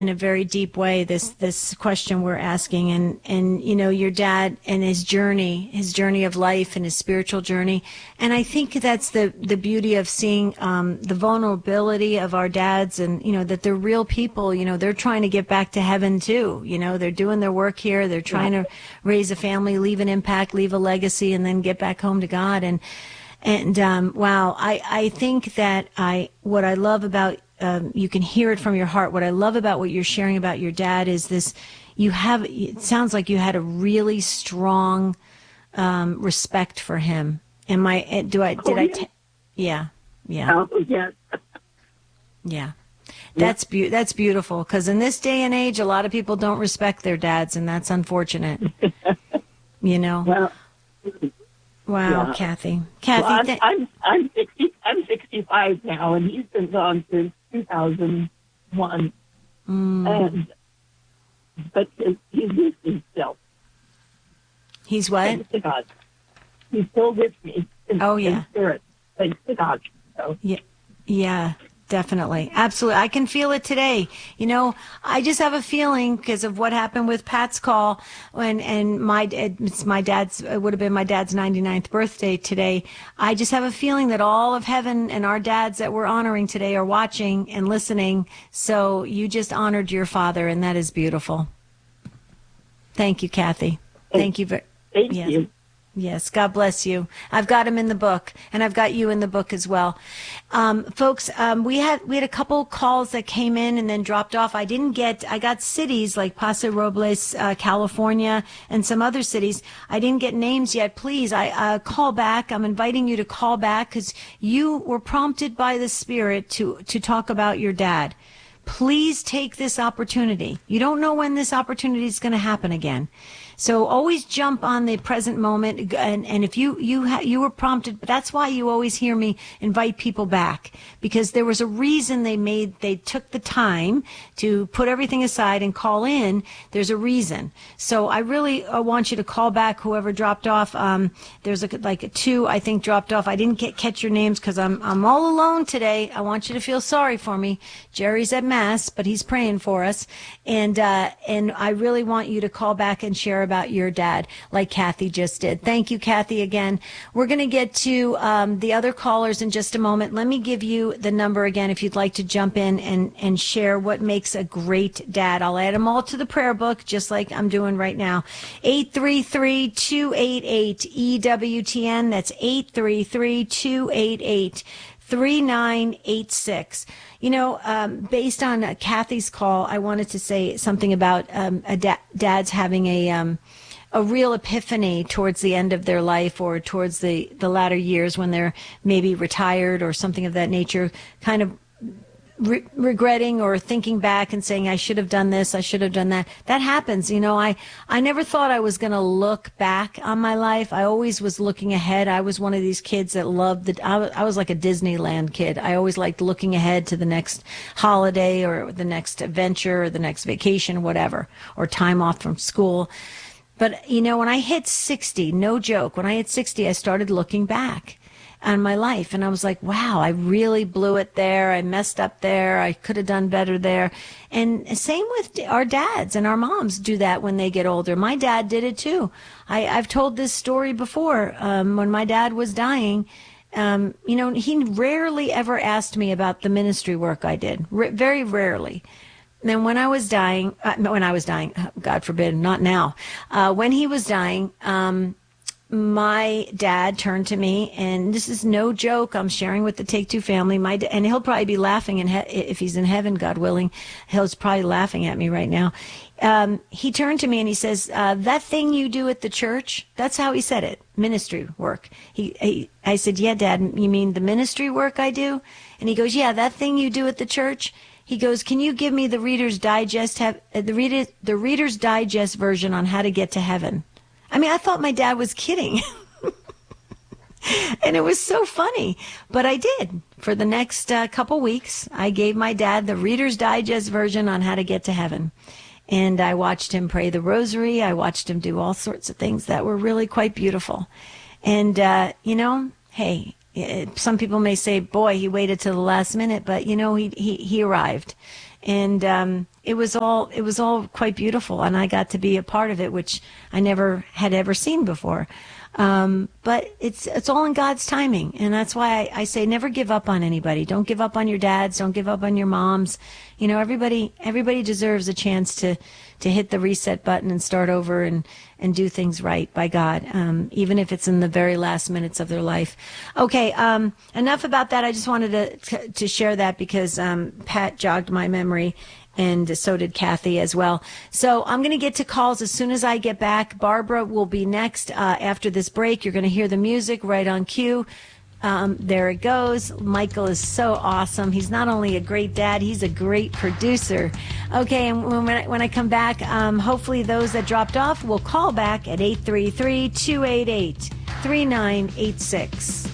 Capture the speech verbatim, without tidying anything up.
in a very deep way, this this question we're asking, and and you know, your dad and his journey, his journey of life and his spiritual journey. And I think that's the the beauty of seeing um the vulnerability of our dads, and you know, that they're real people. You know, they're trying to get back to heaven too. You know, they're doing their work here, they're trying to raise a family, leave an impact, leave a legacy, and then get back home to God. And and um wow, i i think that I what I love about, Um, you can hear it from your heart. What I love about what you're sharing about your dad is this: you have, it sounds like you had a really strong um, respect for him. Am I, eh, do I, did oh, I, yeah. t- yeah, yeah, Oh, yes. yeah. That's be- that's beautiful, because in this day and age, a lot of people don't respect their dads, and that's unfortunate. You know? Well, Wow, yeah. Kathy. Well, Kathy, I'm, th- I'm, I'm sixty, I'm sixty-five now, and he's been gone since two thousand one. mm, And, but he's he's with me still. he's what? Thanks to God. He's still with me in, Oh, in yeah. spirit. Thanks to God. So, Yeah, yeah, definitely. Absolutely. I can feel it today. You know, I just have a feeling because of what happened with Pat's call when, and my, it's my dad's, it would have been my dad's ninety-ninth birthday today. I just have a feeling that all of heaven and our dads that we're honoring today are watching and listening. So you just honored your father, and that is beautiful. Thank you, Kathy. Thank you very, thank yes. you. Yes, God bless you. I've got him in the book, and I've got you in the book as well. Um, folks, um, we had we had a couple calls that came in and then dropped off. I didn't get, I got cities like Paso Robles, uh, California, and some other cities. I didn't get names yet. Please, I uh, call back. I'm inviting you to call back, because you were prompted by the Spirit to to talk about your dad. Please take this opportunity. You don't know when this opportunity is going to happen again. So always jump on the present moment, and, and if you you ha, you were prompted, that's why you always hear me invite people back, because there was a reason they made they took the time to put everything aside and call in. There's a reason. So I really uh, want you to call back. Whoever dropped off, um, there's a, like a two I think dropped off. I didn't get catch your names because I'm I'm all alone today. I want you to feel sorry for me. Jerry's at mass, but he's praying for us, and uh, and I really want you to call back and share about your dad, like Kathy just did. Thank you, Kathy, again. We're going to get to um, the other callers in just a moment. Let me give you the number again if you'd like to jump in and, and share what makes a great dad. I'll add them all to the prayer book, just like I'm doing right now. eight three three, two eight eight, E W T N. That's eight three three, two eight eight, three nine eight six. You know, um, based on uh, Kathy's call, I wanted to say something about um, a da- dads having a um, a real epiphany towards the end of their life, or towards the, the latter years when they're maybe retired or something of that nature, kind of Re- regretting or thinking back and saying, I should have done this, I should have done that. That happens. You know, I, I never thought I was going to look back on my life. I always was looking ahead. I was one of these kids that loved the, I was, I was like a Disneyland kid. I always liked looking ahead to the next holiday or the next adventure or the next vacation, whatever, or time off from school. But, you know, when I hit sixty, no joke, when I hit sixty, I started looking back on my life. And I was like, wow, I really blew it there. I messed up there. I could have done better there. And same with our dads and our moms do that when they get older. My dad did it too. I, I've told this story before. Um, when my dad was dying, um, you know, he rarely ever asked me about the ministry work I did. R- very rarely. And then when I was dying, uh, when I was dying, God forbid, not now, uh, when he was dying, um, my dad turned to me, and this is no joke. I'm sharing with the Take Two family. My da- and he'll probably be laughing, in he- if he's in heaven, God willing, he's probably laughing at me right now. Um, he turned to me and he says, uh, "That thing you do at the church." That's how he said it. Ministry work. He, he, I said, "Yeah, Dad. You mean the ministry work I do?" And he goes, "Yeah, that thing you do at the church." He goes, "Can you give me the Reader's Digest have uh, the reader the Reader's Digest version on how to get to heaven?" I mean, I thought my dad was kidding. And it was so funny. But I did. For the next uh, couple weeks, I gave my dad the Reader's Digest version on how to get to heaven. And I watched him pray the rosary. I watched him do all sorts of things that were really quite beautiful. And, uh, you know, hey, it, some people may say, boy, he waited till the last minute. But, you know, he, he, he arrived. and um, it was all it was all quite beautiful, and I got to be a part of it, which I never had ever seen before. Um, but it's it's all in God's timing, and that's why I, I say never give up on anybody. Don't give up on your dads. Don't give up on your moms. You know, everybody everybody deserves a chance to to hit the reset button and start over and and do things right by God, um, even if it's in the very last minutes of their life. Okay, um, enough about that. I just wanted to to, to share that because um, Pat jogged my memory. And so did Kathy as well. So I'm going to get to calls as soon as I get back. Barbara will be next uh, after this break. You're going to hear the music right on cue. Um, there it goes. Michael is so awesome. He's not only a great dad, he's a great producer. Okay, and when I, when I come back, um, hopefully those that dropped off will call back at eight three three, two eight eight, three nine eight six.